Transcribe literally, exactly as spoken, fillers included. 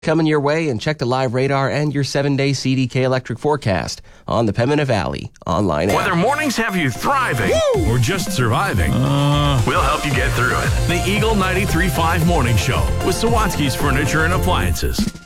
Coming your way, and check the live radar and your seven-day C D K electric forecast on the Pembina Valley online app. Whether mornings have you thriving Woo! Or just surviving, uh, we'll help you get through it. The Eagle ninety-three point five Morning Show with Sawatsky's Furniture and Appliances.